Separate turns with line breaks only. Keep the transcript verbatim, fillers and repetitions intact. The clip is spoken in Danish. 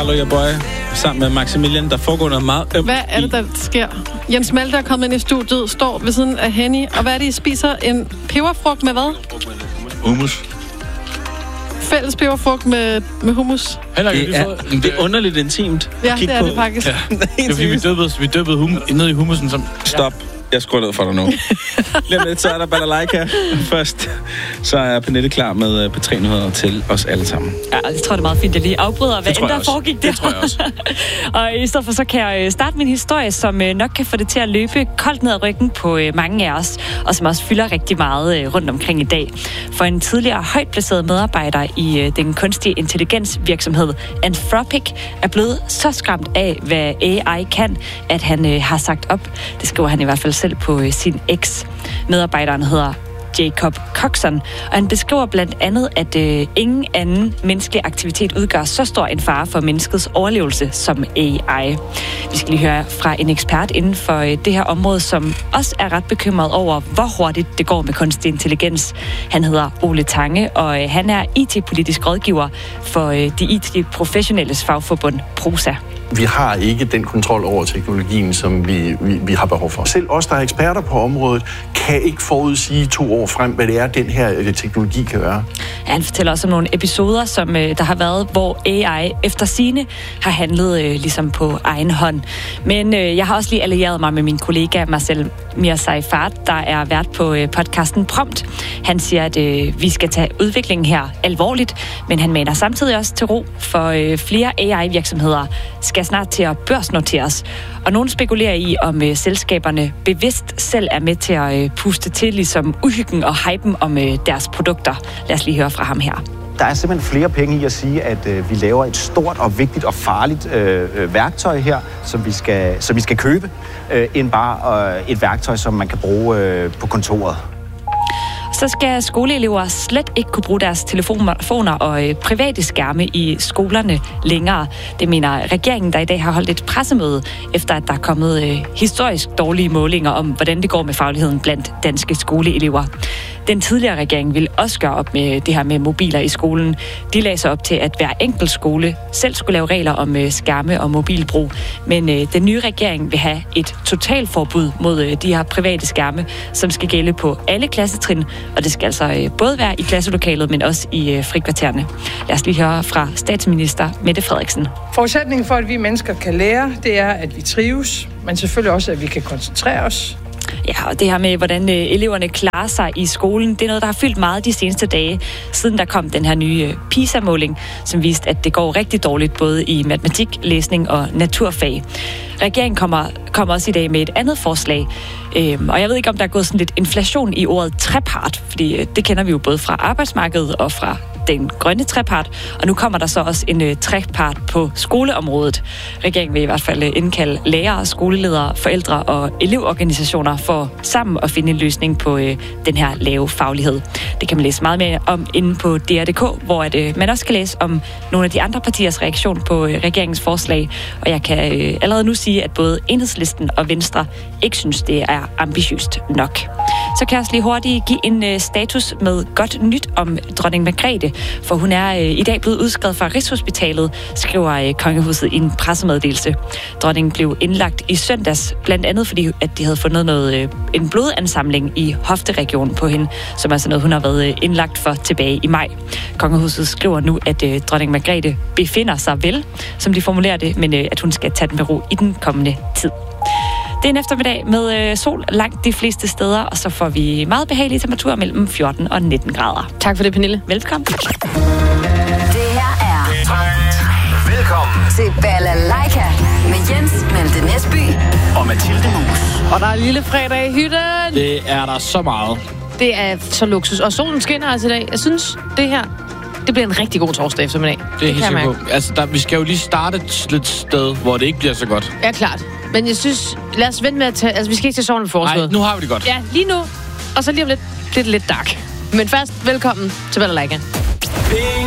Hallo, jeg boy. Sammen med Maximilian, der foregår noget meget ømt.
Hvad er det, der sker? Jens Malte er kommet ind i studiet, står ved siden af Henny. Og hvad er det, I spiser? En peberfrugt med hvad?
Hummus.
Fælles peberfrugt med, med hummus.
Heller, det, er, det er underligt intimt.
Ja, det er
på.
det faktisk. Ja.
Det er fordi, vi døbede, vi døbede hum, ned i hummusen som...
Stop. Jeg skruer ned for dig nu. Lige om lidt, så er der balalaika. Først så er Pernille klar med P tre-nyheder til os alle sammen.
Ja, jeg tror, det er meget fint, at lige afbryder, hvad end der foregik der.
Det tror jeg også.
Og i stedet for, så kan jeg starte min historie, som nok kan få det til at løbe koldt ned ad ryggen på mange af os, og som også fylder rigtig meget rundt omkring i dag. For en tidligere højt placeret medarbejder i den kunstige intelligensvirksomhed Anthropic er blevet så skræmt af, hvad A I kan, at han har sagt op. Det skriver han i hvert fald selv på sin X. Medarbejderen hedder Jacob Coxon, og han beskriver blandt andet, at øh, ingen anden menneskelig aktivitet udgør så stor en fare for menneskets overlevelse som A I. Vi skal lige høre fra en ekspert inden for øh, det her område, som også er ret bekymret over, hvor hurtigt det går med kunstig intelligens. Han hedder Ole Tange, og øh, han er I T-politisk rådgiver for øh, de I T-professionelles fagforbund Prosa.
Vi har ikke den kontrol over teknologien, som vi, vi, vi har behov for. Selv os, der er eksperter på området, kan ikke forudsige to år frem, hvad det er, den her teknologi kan gøre.
Ja, han fortæller også om nogle episoder, som øh, der har været, hvor A I efter sigende har handlet øh, ligesom på egen hånd. Men øh, jeg har også lige allieret mig med min kollega Marcel Mirzai-Fard, der er vært på øh, podcasten Prompt. Han siger, at øh, vi skal tage udviklingen her alvorligt, men han maner samtidig også til ro, for øh, flere A I-virksomheder skal snart til at børsnoteres. Og nogen spekulerer i, om øh, selskaberne bevidst selv er med til at øh, puste til ligesom uhyggen og hypen om øh, deres produkter. Lad os lige høre fra ham her.
Der er simpelthen flere penge i at sige, at øh, vi laver et stort og vigtigt og farligt øh, værktøj her, som vi skal, som vi skal købe, øh, end bare øh, et værktøj, som man kan bruge øh, på kontoret.
Så skal skoleelever slet ikke kunne bruge deres telefoner og øh, private skærme i skolerne længere. Det mener regeringen, der i dag har holdt et pressemøde, efter at der er kommet øh, historisk dårlige målinger om, hvordan det går med fagligheden blandt danske skoleelever. Den tidligere regering ville også gøre op med det her med mobiler i skolen. De lagde sig op til, at hver enkelt skole selv skulle lave regler om øh, skærme og mobilbrug. Men øh, den nye regering vil have et totalforbud mod øh, de her private skærme, som skal gælde på alle klassetrin. Og det skal altså øh, både være i klasselokalet, men også i øh, frikvartererne. Lad os lige høre fra statsminister Mette Frederiksen.
Forudsætningen for, at vi mennesker kan lære, det er, at vi trives, men selvfølgelig også, at vi kan koncentrere os.
Ja, og det her med, hvordan øh, eleverne klarer sig i skolen, det er noget, der har fyldt meget de seneste dage, siden der kom den her nye øh, PISA-måling, som viste, at det går rigtig dårligt både i matematik, læsning og naturfag. Regeringen kommer, kommer også i dag med et andet forslag, øhm, og jeg ved ikke, om der er gået sådan lidt inflation i ordet trepart, fordi øh, det kender vi jo både fra arbejdsmarkedet og fra den grønne trepart, og nu kommer der så også en øh, trepart på skoleområdet. Regeringen vil i hvert fald øh, indkalde lærere, skoleledere, forældre og elevorganisationer for sammen at finde en løsning på øh, den her lave faglighed. Det kan man læse meget mere om inde på D R punktum D K, hvor at, øh, man også kan læse om nogle af de andre partiers reaktion på øh, regeringens forslag, og jeg kan øh, allerede nu sige, at både Enhedslisten og Venstre ikke synes, det er ambitiøst nok. Så kan jeg også lige hurtigt give en øh, status med godt nyt om dronning Margrethe, for hun er øh, i dag blevet udskrevet fra Rigshospitalet, skriver øh, kongehuset i en pressemeddelelse. Dronningen blev indlagt i søndags, blandt andet fordi, at de havde fundet noget, øh, en blodansamling i hofteregionen på hende, som er altså noget, hun har været øh, indlagt for tilbage i maj. Kongehuset skriver nu, at øh, dronning Margrethe befinder sig vel, som de formulerer det, men øh, at hun skal tage den med ro i den kommende tid. Det er en eftermiddag med øh, sol langt de fleste steder, og så får vi meget behagelige temperaturer mellem fjorten og nitten grader.
Tak for det, Pernille.
Velkommen.
Det her er velkommen til Balalaika med Jens Malte Næsby
Og Mathilde Mus.
Og der er en lille fredag i hytten.
Det er der så meget.
Det er så luksus. Og solen skinner altså i dag. Jeg synes, det her, det bliver en rigtig god torsdag eftermiddag.
Det er helt sikkert på. Altså, der, vi skal jo lige starte et lidt sted, hvor det ikke bliver så godt.
Ja, klart. Men jeg synes, lad os vente med at tage... Altså, vi skal ikke til solen foreslået.
Nej, nu har vi det godt.
Ja, lige nu. Og så lige om lidt, lidt, lidt dark. Men først, velkommen til Balalaika.
Det